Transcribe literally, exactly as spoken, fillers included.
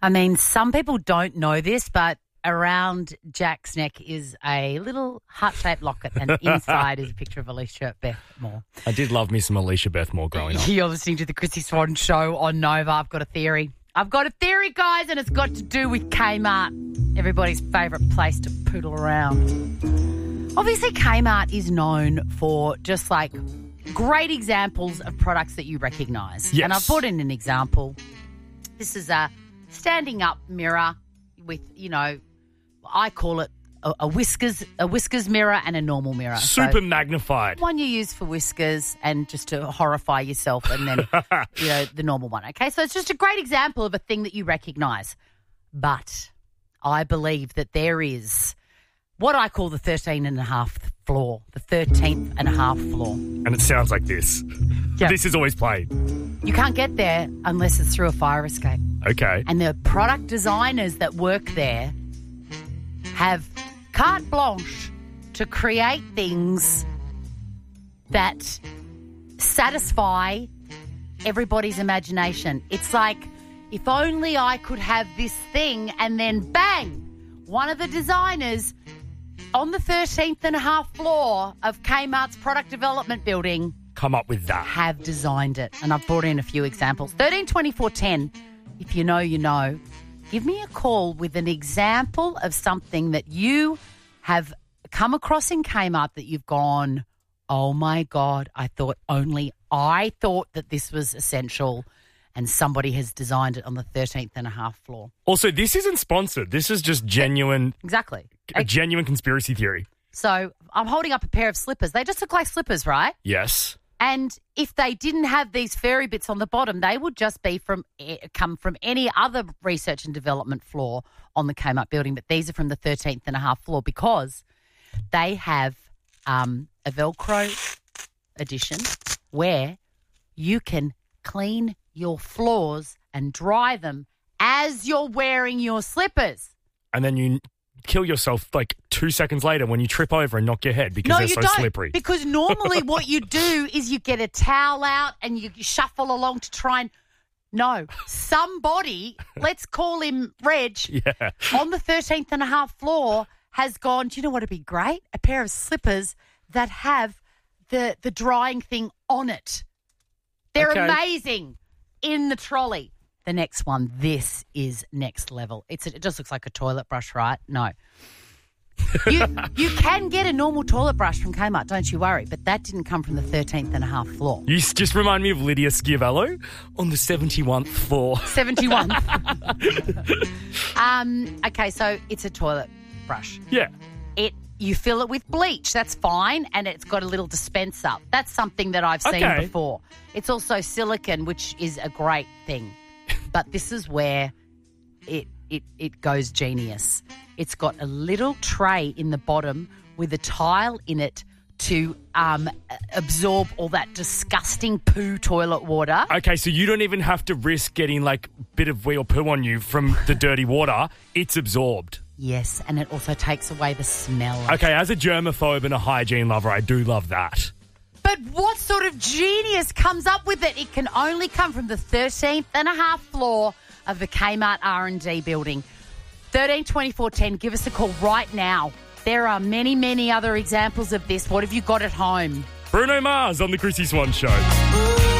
I mean, some people don't know this, but around Jack's neck is a little heart-shaped locket, and inside is a picture of Alicia Beth Moore. I did love me some Alicia Beth Moore growing up. You're listening to the Chrissy Swan Show on Nova. I've got a theory. I've got a theory, guys, and it's got to do with Kmart, everybody's favourite place to poodle around. Obviously, Kmart is known for just like great examples of products that you recognise. Yes. And I've brought in an example. This is a standing up mirror with, you know, I call it a, a whiskers a whiskers mirror and a normal mirror. Super So magnified. one you use for whiskers and just to horrify yourself, and then, you know, the normal one. Okay, so it's just a great example of a thing that you recognise. But I believe that there is what I call the thirteen and a half floor, the thirteenth and a half floor. And it sounds like this. Yep. This is always played. You can't get there unless it's through a fire escape. Okay. And the product designers that work there have carte blanche to create things that satisfy everybody's imagination. It's like, if only I could have this thing, and then bang, one of the designers on the thirteenth and a half floor of Kmart's product development building Come up with that. have designed it. And I've brought in a few examples. thirteen twenty-four ten, if you know, you know. Give me a call with an example of something that you have come across in Kmart that you've gone, oh my God, I thought only I thought that this was essential, and somebody has designed it on the thirteenth and a half floor. Also, this isn't sponsored. This is just genuine, Exactly. a genuine conspiracy theory. So I'm holding up a pair of slippers. They just look like slippers, right? Yes. And if they didn't have these furry bits on the bottom, they would just be from come from any other research and development floor on the Kmart building. But these are from the thirteenth and a half floor because they have um, a Velcro edition where you can clean your floors and dry them as you're wearing your slippers. And then you kill yourself like two seconds later when you trip over and knock your head because No, they're you so don't, slippery. because normally what you do is you get a towel out and you shuffle along to try and... No, somebody, let's call him Reg, Yeah. on the thirteenth and a half floor has gone, do you know what would be great? A pair of slippers that have the, the drying thing on it. They're Okay. amazing in the trolley. The next one, this is next level. It's a, it just looks like a toilet brush, right? No. You you can get a normal toilet brush from Kmart, don't you worry, but that didn't come from the thirteenth and a half floor. You s- just remind me of Lydia Schiavello on the seventy-first floor. seventy-one. um, okay, so it's a toilet brush. Yeah. It you fill it with bleach, that's fine, and it's got a little dispenser. That's something that I've seen Okay. before. It's also silicone, which is a great thing. But this is where it it it goes genius. It's got a little tray in the bottom with a tile in it to um, absorb all that disgusting poo toilet water. Okay, so you don't even have to risk getting like a bit of wee or poo on you from the dirty water. It's absorbed. Yes, and it also takes away the smell. Okay, as a germaphobe and a hygiene lover, I do love that. But what sort of genius comes up with it? It can only come from the thirteenth and a half floor of the Kmart R and D building. thirteen twenty-four ten, give us a call right now. There are many, many other examples of this. What have you got at home? Bruno Mars on the Chrissy Swan Show. Ooh.